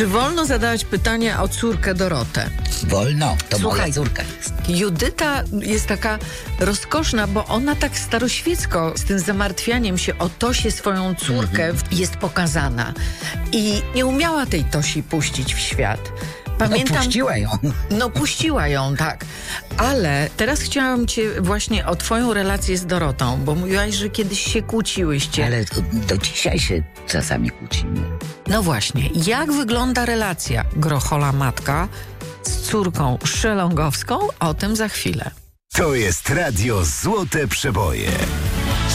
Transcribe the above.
Czy wolno zadawać pytania o córkę Dorotę? Wolno, to Słuchaj, moja córka jest. Judyta jest taka rozkoszna, bo ona tak staroświecko z tym zamartwianiem się o Tosię, swoją córkę, jest pokazana. I nie umiała tej Tosi puścić w świat. Pamiętam, Puściła ją. No puściła ją, tak. Ale teraz chciałam cię właśnie o twoją relację z Dorotą, bo mówiłaś, że kiedyś się kłóciłyście. Ale do dzisiaj się czasami kłócimy. No właśnie, jak wygląda relacja Grochola matka z córką Szelongowską? O tym za chwilę. To jest Radio Złote Przeboje.